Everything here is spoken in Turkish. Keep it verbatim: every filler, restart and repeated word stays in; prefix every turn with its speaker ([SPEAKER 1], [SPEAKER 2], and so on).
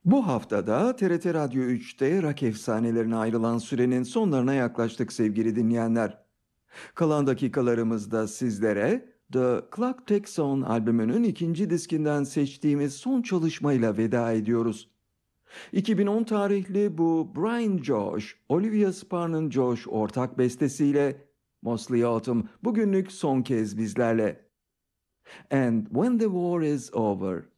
[SPEAKER 1] Bu haftada T R T Radyo üçte rock efsanelerine ayrılan sürenin sonlarına yaklaştık sevgili dinleyenler. Kalan dakikalarımızda sizlere The Clock Ticks On albümünün ikinci diskinden seçtiğimiz son çalışmayla veda ediyoruz. iki bin on tarihli bu Brian Josh, Olivia Sparn'ın Josh ortak bestesiyle Mostly Autumn bugünlük son kez bizlerle. And When the War is Over